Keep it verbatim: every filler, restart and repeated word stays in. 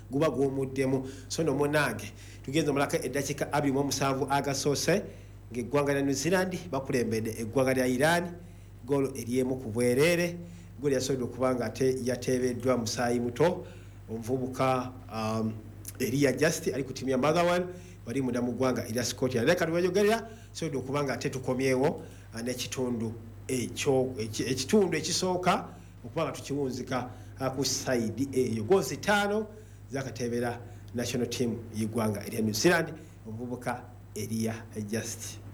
guba gw'omuddemu so no munange tugenze mulaka eddakiika abiri mu musanvu agasoose ng'eggwanga lya New Zealand bakulembedde eggwanga lya Iran golo eriemu ku bwereere golo yasobodde okuba nga ate yateebeddwa musaayi muto omuvubuka um, Elia Just ali ku timu ya Motherwell wali munda mu ggwanga erya Scotland leka tubayogerera sobodde okuba nga ate tukomyewo n'ekitundu ekyo ekitundu ekisooka okuba nga tukiwunzika ku side eyo goozi ttaano zakatebera national team y'eggwanga erya New Zealand omuvubuka Elia Just